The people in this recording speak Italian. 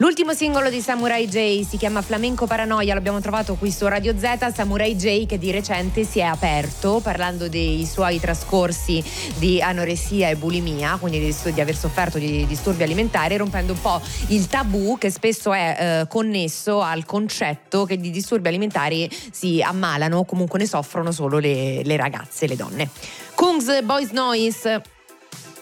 L'ultimo singolo di Samurai J si chiama Flamenco Paranoia, l'abbiamo trovato qui su Radio Z. Samurai J che di recente si è aperto parlando dei suoi trascorsi di anoressia e bulimia, quindi di aver sofferto di disturbi alimentari, rompendo un po' il tabù che spesso è connesso al concetto che di disturbi alimentari si ammalano o comunque ne soffrono solo le ragazze, le donne. Kungs, Boys Noise.